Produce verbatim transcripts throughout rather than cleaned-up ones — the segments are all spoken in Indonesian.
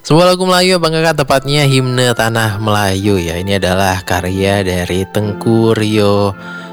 Sebuah lagu Melayu Bang Kakak, tepatnya himne Tanah Melayu ya. Ini adalah karya dari Tengku Rio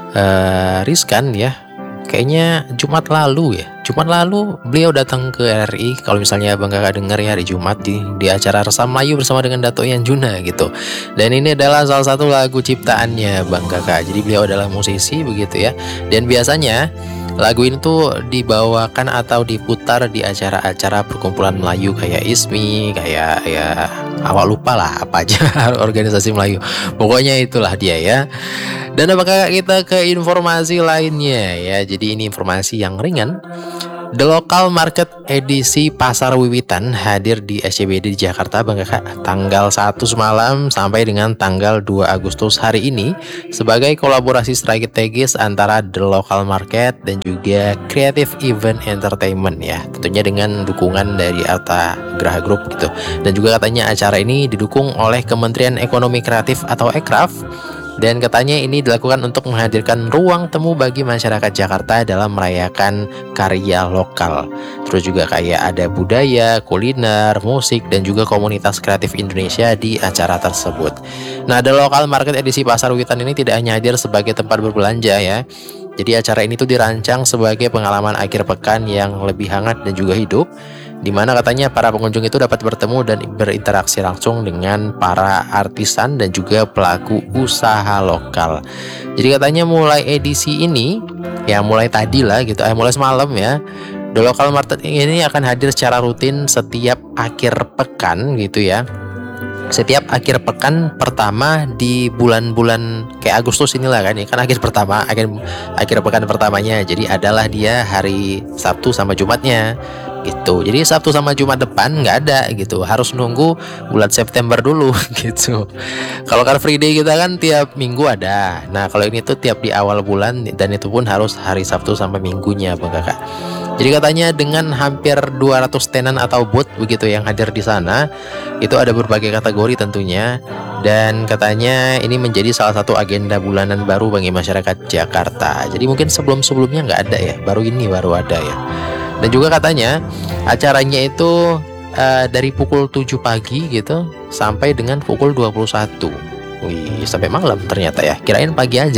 uh, Rizkan ya. Kayaknya Jumat lalu ya. Jumat lalu beliau datang ke R R I. Kalau misalnya Bang Kakak dengar ya, hari Jumat di, di acara Resam Melayu bersama dengan Dato' Yan Juna gitu. Dan ini adalah salah satu lagu ciptaannya Bang Kakak. Jadi beliau adalah musisi begitu ya. Dan biasanya lagu ini tuh dibawakan atau diputar di acara-acara perkumpulan Melayu kayak ISMI, kayak ya awak lupa lah apa aja organisasi Melayu. Pokoknya itulah dia ya. Dan apakah kita ke informasi lainnya ya. Jadi ini informasi yang ringan. The Local Market edisi Pasar Wiwitan hadir di S C B D di Jakarta Bang Kakak, tanggal satu semalam sampai dengan tanggal dua Agustus hari ini, sebagai kolaborasi strategis antara The Local Market dan juga Creative Event Entertainment ya, tentunya dengan dukungan dari Arta Graha Group gitu. Dan juga katanya acara ini didukung oleh Kementerian Ekonomi Kreatif atau Ekraf. Dan katanya ini dilakukan untuk menghadirkan ruang temu bagi masyarakat Jakarta dalam merayakan karya lokal. Terus juga kayak ada budaya, kuliner, musik, dan juga komunitas kreatif Indonesia di acara tersebut. Nah, The Local Market edisi Pasar Wiwitan ini tidak hanya hadir sebagai tempat berbelanja ya. Jadi acara ini tuh dirancang sebagai pengalaman akhir pekan yang lebih hangat dan juga hidup, di mana katanya para pengunjung itu dapat bertemu dan berinteraksi langsung dengan para artisan dan juga pelaku usaha lokal. Jadi katanya mulai edisi ini, ya mulai tadi lah gitu, eh mulai semalam ya, The Local Market ini akan hadir secara rutin setiap akhir pekan gitu ya. Setiap akhir pekan pertama di bulan-bulan kayak Agustus inilah kan, ini kan akhir pertama, akhir akhir pekan pertamanya. Jadi adalah dia hari Sabtu sama Jumatnya gitu. Jadi Sabtu sama Jumat depan nggak ada gitu, harus nunggu bulan September dulu gitu. Kalau Car Free Day kita kan tiap minggu ada. Nah kalau ini tuh tiap di awal bulan, dan itu pun harus hari Sabtu sampai Minggunya Bang Kakak. Jadi katanya dengan hampir dua ratus tenan atau booth begitu yang hadir di sana, itu ada berbagai kategori tentunya, dan katanya ini menjadi salah satu agenda bulanan baru bagi masyarakat Jakarta. Jadi mungkin sebelum-sebelumnya nggak ada ya, baru ini baru ada ya. Dan juga katanya acaranya itu uh, dari pukul tujuh pagi gitu sampai dengan pukul dua puluh satu. Wih, sampai malam ternyata ya. Kirain pagi aja.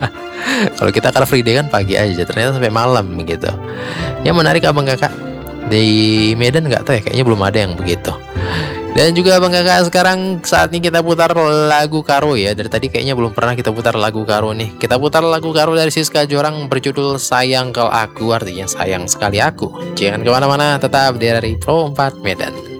Kalau kita Car Free Day kan pagi aja, ternyata sampai malam gitu. Yang menarik Abang Kakak, di Medan nggak tahu ya, kayaknya belum ada yang begitu. Dan juga Abang Kakak, sekarang saatnya kita putar lagu Karo ya. Dari tadi kayaknya belum pernah kita putar lagu Karo nih. Kita putar lagu Karo dari Siska Jorang berjudul Sayang Kau Aku, artinya sayang sekali aku. Jangan kemana-mana, tetap di R R I Pro empat Medan.